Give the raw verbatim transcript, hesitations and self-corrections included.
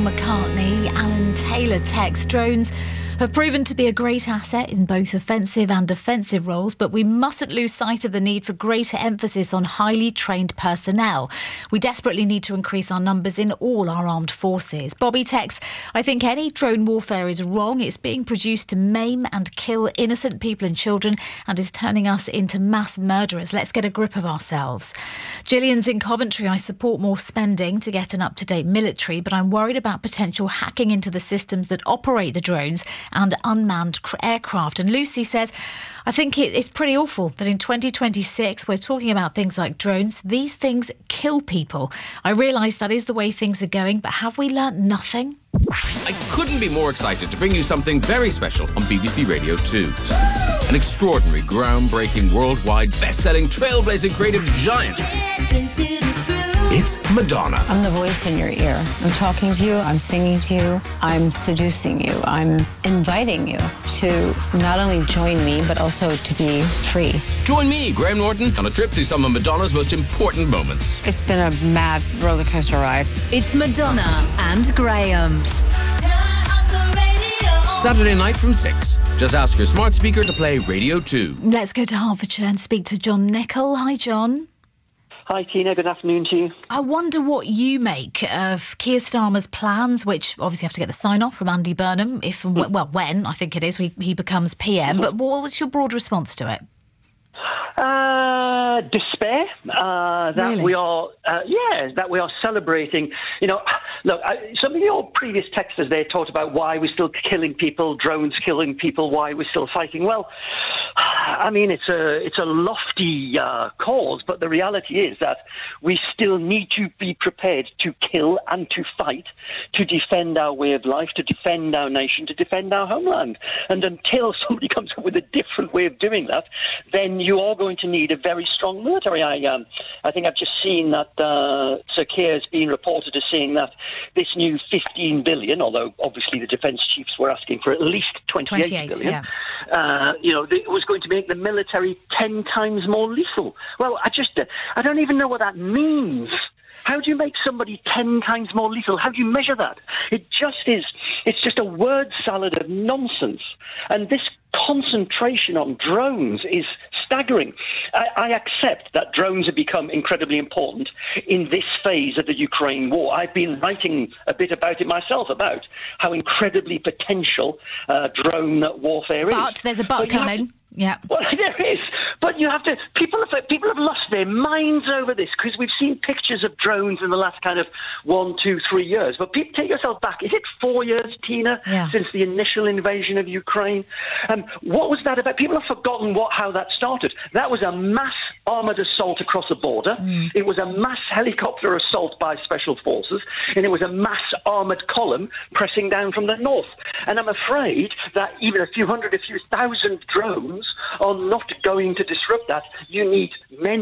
McCartney. Alan Taylor texts, drones have proven to be a great asset in both offensive and defensive roles, but we mustn't lose sight of the need for greater emphasis on highly trained personnel. We desperately need to increase our numbers in all our armed forces. Bobby texts, I think any drone warfare is wrong. It's being produced to maim and kill innocent people and children and is turning us into mass murderers. Let's get a grip of ourselves. Gillian's in Coventry. I support more spending to get an up-to-date military, but I'm worried about potential hacking into the systems that operate the drones and unmanned aircraft. And Lucy says, I think it's pretty awful that in twenty twenty-six we're talking about things like drones. These things kill people. I realise that is the way things are going, but have we learnt nothing? I couldn't be more excited to bring you something very special on B B C Radio two. An extraordinary, groundbreaking, worldwide, best-selling, trailblazing creative giant. It's Madonna. I'm the voice in your ear. I'm talking to you, I'm singing to you, I'm seducing you, I'm inviting you to not only join me, but also to be free. Join me, Graham Norton, on a trip through some of Madonna's most important moments. It's been a mad roller coaster ride. It's Madonna and Graham. Saturday night from six. Just ask your smart speaker to play Radio two. Let's go to Hertfordshire and speak to John Nichol. Hi, John. Hi, Tina. Good afternoon to you. I wonder what you make of Keir Starmer's plans, which obviously have to get the sign-off from Andy Burnham, if and mm. well, when, I think it is, we, he becomes P M. Mm-hmm. But what's your broad response to it? Uh, despair uh, that really? we are, uh, yeah, that we are celebrating. You know, look, I, some of your previous texters there talked about why we're still killing people, drones killing people, why we're still fighting. Well, I mean, it's a it's a lofty uh, cause, but the reality is that we still need to be prepared to kill and to fight, to defend our way of life, to defend our nation, to defend our homeland. And until somebody comes up with a different way of doing that, then you are going to need a very strong military. I um, I think I've just seen that uh, Sir Keir has been reported as saying that this new fifteen billion, although obviously the defence chiefs were asking for at least twenty-eight, twenty-eight billion, yeah. uh, you know, it was going to make the military ten times more lethal. Well, I just, uh, I don't even know what that means. How do you make somebody ten times more lethal? How do you measure that? It just is, it's just a word salad of nonsense. And this concentration on drones is staggering. I, I accept that drones have become incredibly important in this phase of the Ukraine war. I've been writing a bit about it myself, about how incredibly potential uh, drone warfare is. But there's a but, but coming. To, yeah. Well, there is. But you have to, people have, people have lost their minds over this because we've seen pictures of drones in the last kind of one, two, three years. But people, take yourself back. Is it four years, Tina, yeah. since the initial invasion of Ukraine? Um, what was that about? People have forgotten what how that started. That was a mass armoured assault across a border. Mm. It was a mass helicopter assault by special forces. And it was a mass armoured column pressing down from the north. And I'm afraid that even a few hundred, a few thousand drones are not going to disrupt that. You need men